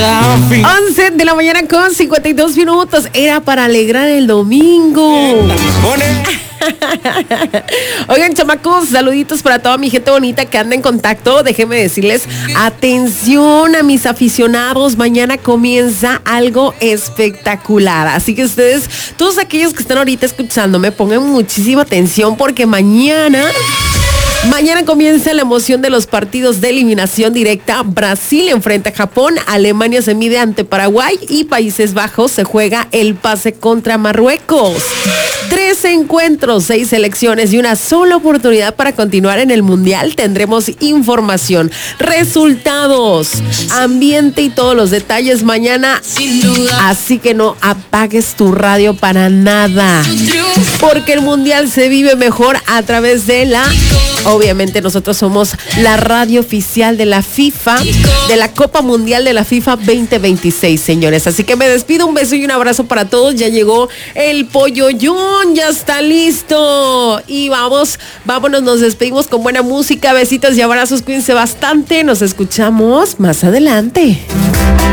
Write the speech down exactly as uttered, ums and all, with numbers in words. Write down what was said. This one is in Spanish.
once de la mañana con cincuenta y dos minutos. Era para alegrar el domingo. Oigan, chamacos, saluditos para toda mi gente bonita que anda en contacto. Déjenme decirles, atención a mis aficionados, mañana comienza algo espectacular. Así que ustedes, todos aquellos que están ahorita escuchándome, pongan muchísima atención porque mañana... Mañana comienza la emoción de los partidos de eliminación directa. Brasil enfrenta a Japón, Alemania se mide ante Paraguay y Países Bajos se juega el pase contra Marruecos. Tres encuentros, seis selecciones y una sola oportunidad para continuar en el Mundial. Tendremos información, resultados, ambiente y todos los detalles mañana. Así que no apagues tu radio para nada, porque el Mundial se vive mejor a través de la... Obviamente nosotros somos la radio oficial de la FIFA, de la Copa Mundial de la FIFA veinte veintiséis, señores. Así que me despido, un beso y un abrazo para todos. Ya llegó el polloyón, ya está listo. Y vamos, vámonos, nos despedimos con buena música, besitos y abrazos, cuídense bastante. Nos escuchamos más adelante.